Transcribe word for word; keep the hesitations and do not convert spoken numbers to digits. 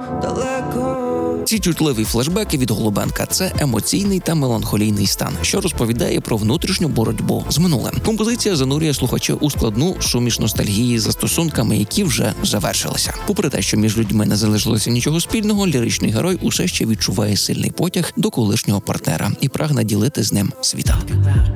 Ці чутливі флешбеки від Голубенка – це емоційний та меланхолійний стан, що розповідає про внутрішню боротьбу з минулим. Композиція занурює слухача у складну суміш ностальгії за стосунками, які вже завершилися. Попри те, що між людьми не залишилося нічого спільного, ліричний герой усе ще відчуває сильний потяг до колишнього партнера і прагне ділити з ним світанки.